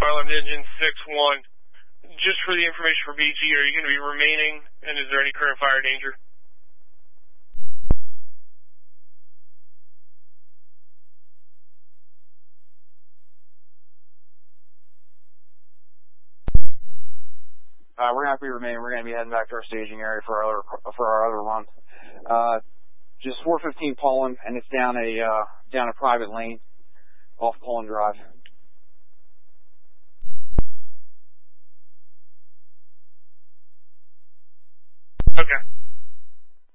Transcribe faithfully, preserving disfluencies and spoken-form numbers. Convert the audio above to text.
Fire alarm engine six one. Just for the information for B G, are you going to be remaining, and is there any current fire danger? Uh, we're going to be remaining. We're going to be heading back to our staging area for our other, for our other run. Uh, just four fifteen Poland, and it's down a uh, down a private lane off Poland Drive. Okay.